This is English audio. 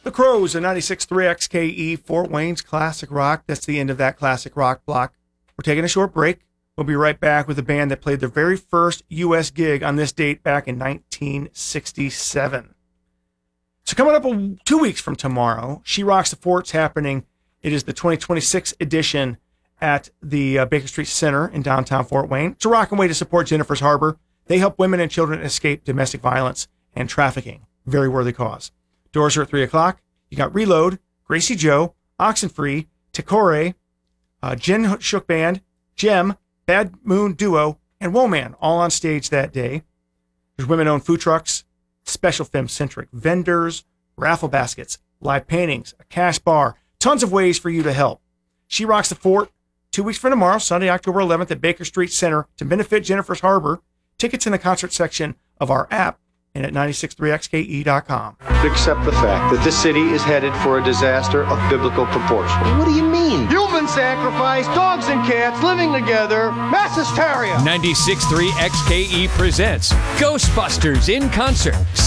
The Crows and 96.3 XKE, Fort Wayne's Classic Rock. That's the end of that Classic Rock block. We're taking a short break. We'll be right back with a band that played their very first U.S. gig on this date back in 1967. So coming up 2 weeks from tomorrow, She Rocks the Fort's happening. It is the 2026 edition at the Baker Street Center in downtown Fort Wayne. It's a rockin' way to support Jennifer's Harbor. They help women and children escape domestic violence and trafficking. Very worthy cause. Doors are at 3 o'clock. You got Reload, Gracie Joe, Oxenfree, Tekore, Jen Shook Band, Gem, Bad Moon Duo, and Woman all on stage that day. There's women-owned food trucks, special femme-centric vendors, raffle baskets, live paintings, a cash bar, tons of ways for you to help. She Rocks the Fort, 2 weeks from tomorrow, Sunday, October 11th at Baker Street Center to benefit Jennifer's Harbor. Tickets in the concert section of our app and at 963xke.com. Accept the fact that this city is headed for a disaster of biblical proportion. What do you mean? Human sacrifice, dogs and cats living together, mass hysteria. 96.3 XKE presents Ghostbusters in concert.